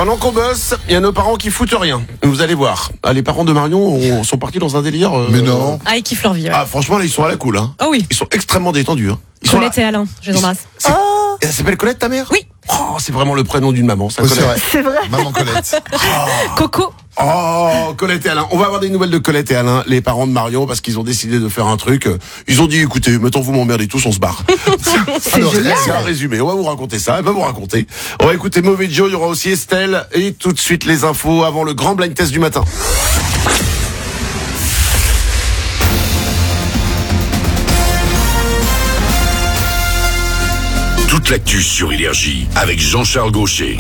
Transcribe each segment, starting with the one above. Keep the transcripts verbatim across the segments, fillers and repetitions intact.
Pendant qu'on bosse, il y a nos parents qui foutent rien. Vous allez voir. Ah, les parents de Marion ont- sont partis dans un délire. euh, Mais non. Ah, ils kiffent leur vie. Ouais. Ah, franchement, là, ils sont à la cool. Hein. Oh oui. Ils sont extrêmement détendus. Hein. Ils sont là. Colette et Alain, je les embrasse. C'est- Elle s'appelle Colette, ta mère? Oui. Oh, c'est vraiment le prénom d'une maman, ça, Oui, c'est Colette. vrai. C'est vrai. Maman Colette. Coco. Oh, Colette et Alain. On va avoir des nouvelles de Colette et Alain, les parents de Marion, parce qu'ils ont décidé de faire un truc. Ils ont dit, écoutez, mettons vous m'emmerdez tous, on se barre. C'est Alors, génial. c'est un résumé. On va vous raconter ça. Elle va vous raconter. On va écouter Mauvais Joe. Il y aura aussi Estelle. Et tout de suite, les infos avant le grand blind test du matin. Toute l'actu sur Énergie avec Jean-Charles Gaucher.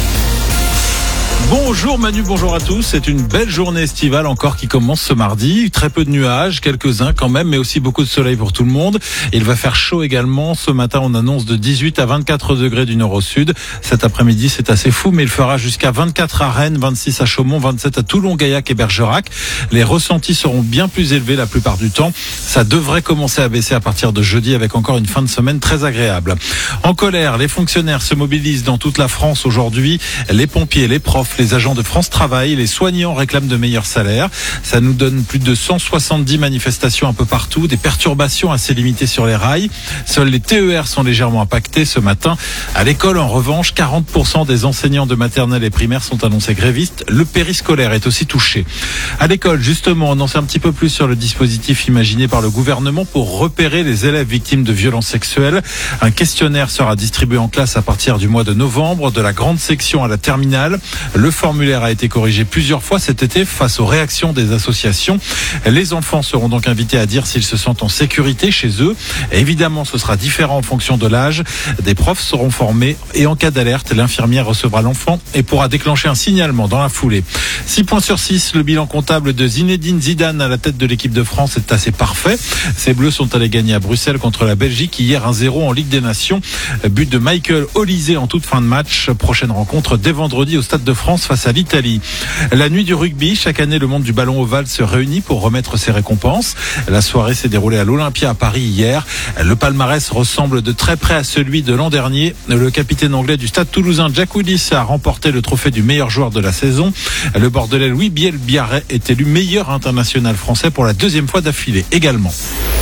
Bonjour Manu, bonjour à tous. C'est une belle journée estivale encore qui commence ce mardi. Très peu de nuages, quelques-uns quand même, mais aussi beaucoup de soleil pour tout le monde. Il va faire chaud également. Ce matin, on annonce de dix-huit à vingt-quatre degrés du nord au sud. Cet après-midi, c'est assez fou, mais il fera jusqu'à vingt-quatre à Rennes, vingt-six à Chaumont, vingt-sept à Toulon, Gaillac et Bergerac. Les ressentis seront bien plus élevés la plupart du temps. Ça devrait commencer à baisser à partir de jeudi avec encore une fin de semaine très agréable. En colère, les fonctionnaires se mobilisent dans toute la France aujourd'hui. Les pompiers, les profs, les agents de France Travail, les soignants réclament de meilleurs salaires. Ça nous donne plus de cent soixante-dix manifestations un peu partout, des perturbations assez limitées sur les rails. Seuls les T E R sont légèrement impactés ce matin. À l'école, en revanche, quarante pour cent des enseignants de maternelle et primaire sont annoncés grévistes. Le périscolaire est aussi touché. À l'école, justement, on en sait un petit peu plus sur le dispositif imaginé par le gouvernement pour repérer les élèves victimes de violences sexuelles. Un questionnaire sera distribué en classe à partir du mois de novembre, de la grande section à la terminale. Le formulaire a été corrigé plusieurs fois cet été face aux réactions des associations. Les enfants seront donc invités à dire s'ils se sentent en sécurité chez eux. Évidemment, ce sera différent en fonction de l'âge. Des profs seront formés et en cas d'alerte, l'infirmière recevra l'enfant et pourra déclencher un signalement dans la foulée. six points sur six, le bilan comptable de Zinedine Zidane à la tête de l'équipe de France est assez parfait. Ces Bleus sont allés gagner à Bruxelles contre la Belgique hier un zéro en Ligue des Nations. But de Michael Olysée en toute fin de match. Prochaine rencontre dès vendredi au Stade de France face à l'Italie. La nuit du rugby, chaque année le monde du ballon ovale se réunit pour remettre ses récompenses. La soirée s'est déroulée à l'Olympia à Paris hier. Le palmarès ressemble de très près à celui de l'an dernier. Le capitaine anglais du Stade toulousain Jack Willis a remporté le trophée du meilleur joueur de la saison. Le Bordelais Louis Biel-Biarret est élu meilleur international français pour la deuxième fois d'affilée également.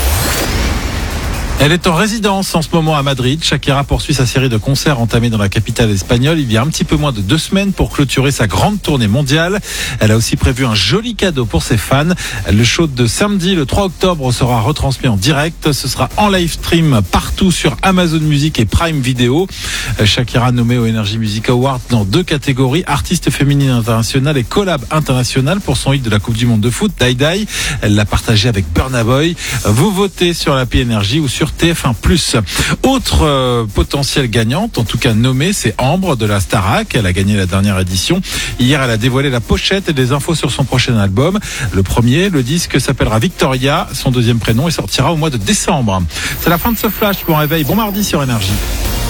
Elle est en résidence en ce moment à Madrid. Shakira poursuit sa série de concerts entamés dans la capitale espagnole il y a un petit peu moins de deux semaines pour clôturer sa grande tournée mondiale. Elle a aussi prévu un joli cadeau pour ses fans. Le show de samedi, le trois octobre, sera retransmis en direct. Ce sera en live stream partout sur Amazon Music et Prime Video. Shakira nommée au Energy Music Awards dans deux catégories, artiste féminine internationale et collab international pour son hit de la Coupe du Monde de foot, Die Die. Elle l'a partagé avec Burna Boy. Vous votez sur l'appli Énergie ou sur T F un plus. Autre euh, potentielle gagnante, en tout cas nommée, c'est Ambre de la Starac. Elle a gagné la dernière édition. Hier, elle a dévoilé la pochette et des infos sur son prochain album. Le premier, le disque s'appellera Victoria. Son deuxième prénom et sortira au mois de décembre. C'est la fin de ce flash. Bon réveil, bon mardi sur Énergie.